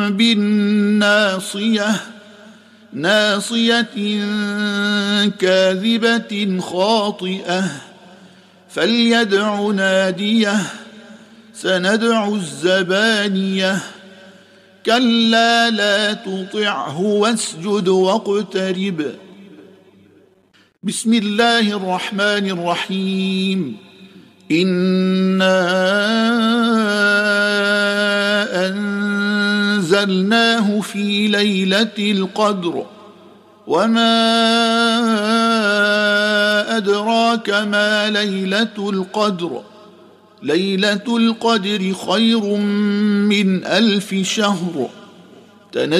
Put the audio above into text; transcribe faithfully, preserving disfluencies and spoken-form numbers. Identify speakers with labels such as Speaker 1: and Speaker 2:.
Speaker 1: بالناصية ناصية كاذبة خاطئة فليدع ناديه سندع الزبانية كلا لا تطعه واسجد واقترب. بسم الله الرحمن الرحيم. إنا أنزلناه في ليلة القدر وما أدراك ما ليلة القدر ليلة القدر خير من ألف شهر.